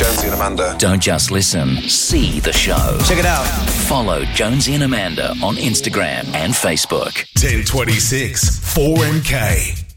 Jonesy and Amanda. Don't just listen, see the show. Check it out. Follow Jonesy and Amanda on Instagram and Facebook. 1026 4MK.